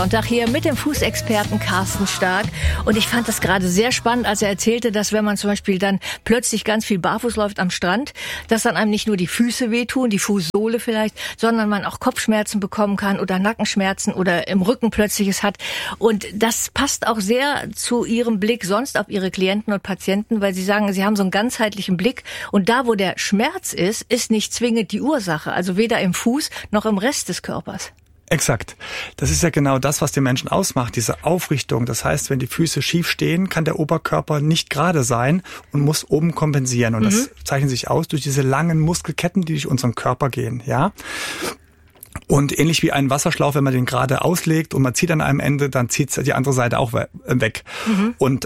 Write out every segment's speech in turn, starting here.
Sonntag hier mit dem Fußexperten Carsten Stark. Und ich fand das gerade sehr spannend, als er erzählte, dass wenn man zum Beispiel dann plötzlich ganz viel barfuß läuft am Strand, dass dann einem nicht nur die Füße wehtun, die Fußsohle vielleicht, sondern man auch Kopfschmerzen bekommen kann oder Nackenschmerzen oder im Rücken plötzlich es hat. Und das passt auch sehr zu Ihrem Blick sonst auf Ihre Klienten und Patienten, weil Sie sagen, Sie haben so einen ganzheitlichen Blick. Und da, wo der Schmerz ist nicht zwingend die Ursache, also weder im Fuß noch im Rest des Körpers. Exakt. Das ist ja genau das, was den Menschen ausmacht, diese Aufrichtung. Das heißt, wenn die Füße schief stehen, kann der Oberkörper nicht gerade sein und muss oben kompensieren. Und das zeichnet sich aus durch diese langen Muskelketten, die durch unseren Körper gehen, ja. Und ähnlich wie ein Wasserschlauch, wenn man den gerade auslegt und man zieht an einem Ende, dann zieht die andere Seite auch weg. Und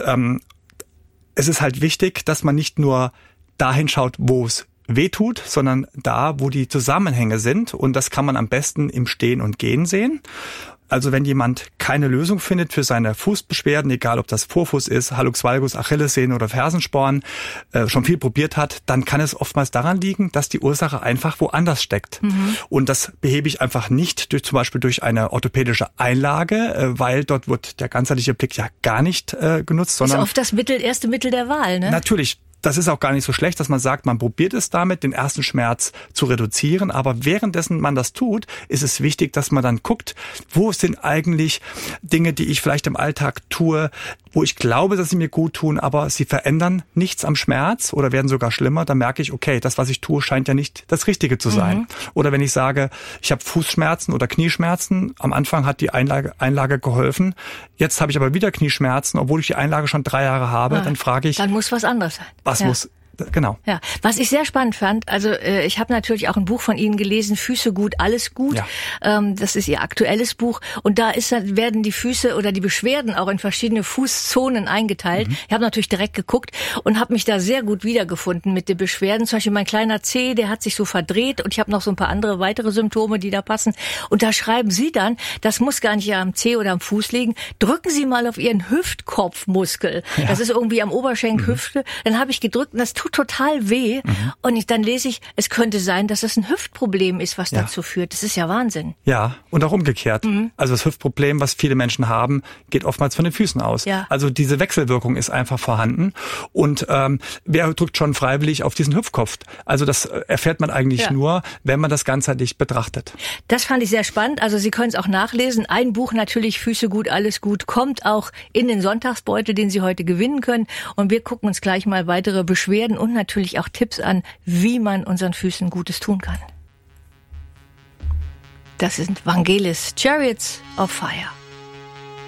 es ist halt wichtig, dass man nicht nur dahin schaut, wo es wehtut, sondern da, wo die Zusammenhänge sind. Und das kann man am besten im Stehen und Gehen sehen. Also wenn jemand keine Lösung findet für seine Fußbeschwerden, egal ob das Vorfuß ist, Hallux valgus, Achillessehne oder Fersensporn, schon viel probiert hat, dann kann es oftmals daran liegen, dass die Ursache einfach woanders steckt. Und das behebe ich einfach nicht zum Beispiel durch eine orthopädische Einlage, weil dort wird der ganzheitliche Blick ja gar nicht genutzt. Sondern ist oft das erste Mittel der Wahl, ne? Natürlich. Das ist auch gar nicht so schlecht, dass man sagt, man probiert es damit, den ersten Schmerz zu reduzieren. Aber währenddessen man das tut, ist es wichtig, dass man dann guckt, wo sind eigentlich Dinge, die ich vielleicht im Alltag tue, wo ich glaube, dass sie mir gut tun, aber sie verändern nichts am Schmerz oder werden sogar schlimmer. Dann merke ich, okay, das, was ich tue, scheint ja nicht das Richtige zu sein. Oder wenn ich sage, ich habe Fußschmerzen oder Knieschmerzen, am Anfang hat die Einlage geholfen, jetzt habe ich aber wieder Knieschmerzen, obwohl ich die Einlage schon 3 Jahre habe, dann frage ich... Dann muss was anderes sein. Was muss... Genau. Ja, was ich sehr spannend fand, also ich habe natürlich auch ein Buch von Ihnen gelesen, Füße gut, alles gut. Ja. Das ist Ihr aktuelles Buch und da werden die Füße oder die Beschwerden auch in verschiedene Fußzonen eingeteilt. Ich habe natürlich direkt geguckt und habe mich da sehr gut wiedergefunden mit den Beschwerden. Zum Beispiel mein kleiner Zeh, der hat sich so verdreht und ich habe noch so ein paar andere weitere Symptome, die da passen. Und da schreiben Sie dann, das muss gar nicht am Zeh oder am Fuß liegen, drücken Sie mal auf Ihren Hüftkopfmuskel. Ja. Das ist irgendwie am Oberschenkel, Hüfte. Dann habe ich gedrückt und das tut total weh. Und dann lese ich, es könnte sein, dass es ein Hüftproblem ist, was dazu führt. Das ist ja Wahnsinn. Ja, und auch umgekehrt. Also das Hüftproblem, was viele Menschen haben, geht oftmals von den Füßen aus. Ja. Also diese Wechselwirkung ist einfach vorhanden. Und wer drückt schon freiwillig auf diesen Hüftkopf? Also das erfährt man eigentlich nur, wenn man das ganzheitlich betrachtet. Das fand ich sehr spannend. Also Sie können es auch nachlesen. Ein Buch natürlich, Füße gut, alles gut, kommt auch in den Sonntagsbeutel, den Sie heute gewinnen können. Und wir gucken uns gleich mal weitere Beschwerden und natürlich auch Tipps an, wie man unseren Füßen Gutes tun kann. Das sind Vangelis, Chariots of Fire.